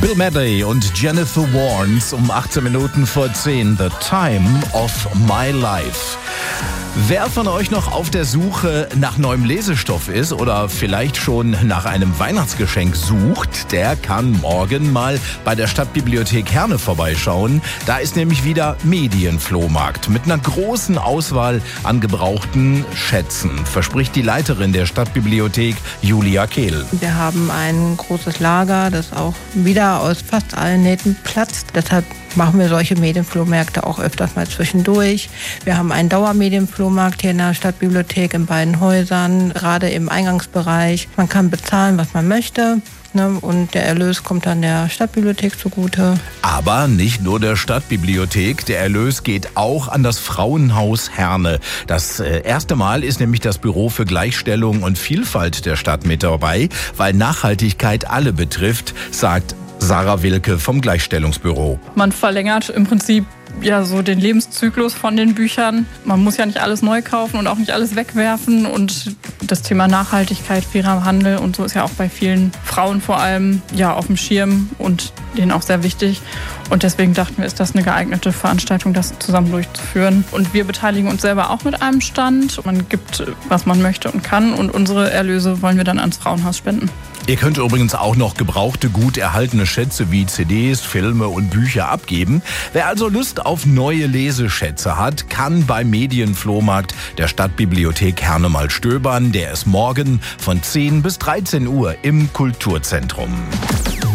Bill Medley und Jennifer Warnes um 18 Minuten vor 10. The Time of My Life. Wer von euch noch auf der Suche nach neuem Lesestoff ist oder vielleicht schon nach einem Weihnachtsgeschenk sucht, der kann morgen mal bei der Stadtbibliothek Herne vorbeischauen. Da ist nämlich wieder Medienflohmarkt mit einer großen Auswahl an gebrauchten Schätzen, verspricht die Leiterin der Stadtbibliothek, Julia Kehl. Wir haben ein großes Lager, das auch wieder aus fast allen Nähten platzt. Deshalb machen wir solche Medienflohmärkte auch öfters mal zwischendurch. Wir haben einen Dauermedienflohmarkt hier in der Stadtbibliothek in beiden Häusern, gerade im Eingangsbereich. Man kann bezahlen, was man möchte. Und der Erlös kommt dann der Stadtbibliothek zugute. Aber nicht nur der Stadtbibliothek, der Erlös geht auch an das Frauenhaus Herne. Das erste Mal ist nämlich das Büro für Gleichstellung und Vielfalt der Stadt mit dabei, weil Nachhaltigkeit alle betrifft, sagt Sarah Wilke vom Gleichstellungsbüro. Man verlängert im Prinzip so den Lebenszyklus von den Büchern. Man muss ja nicht alles neu kaufen und auch nicht alles wegwerfen. Und das Thema Nachhaltigkeit, fairer Handel und so ist ja auch bei vielen Frauen vor allem auf dem Schirm und denen auch sehr wichtig. Und deswegen dachten wir, ist das eine geeignete Veranstaltung, das zusammen durchzuführen. Und wir beteiligen uns selber auch mit einem Stand. Man gibt, was man möchte und kann. Und unsere Erlöse wollen wir dann ans Frauenhaus spenden. Ihr könnt übrigens auch noch gebrauchte, gut erhaltene Schätze wie CDs, Filme und Bücher abgeben. Wer also Lust auf neue Leseschätze hat, kann beim Medienflohmarkt der Stadtbibliothek Herne mal stöbern. Der ist morgen von 10 bis 13 Uhr im Kulturzentrum.